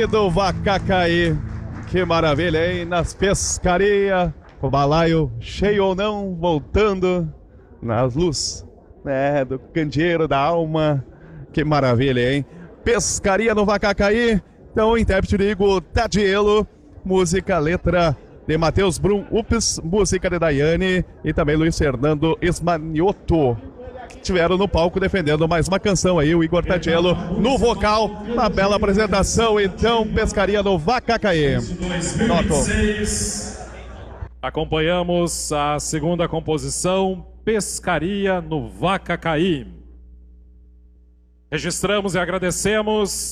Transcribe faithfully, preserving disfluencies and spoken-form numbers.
ali do Vacacaí. Que maravilha, hein? Nas pescarias, o balaio cheio ou não, voltando nas luzes, né, do candeeiro da alma. Que maravilha, hein? Pescaria no Vacacaí. Então, o intérprete de Igor Tadielo, música, letra de Matheus Brum Ups, música de Daiane e também Luiz Fernando Esmanioto, que tiveram no palco defendendo mais uma canção aí, o Igor Tadielo no vocal, uma bela apresentação. Então, Pescaria no Vacacaí. Noto. Acompanhamos a segunda composição, Pescaria no Vacacaí. Registramos e agradecemos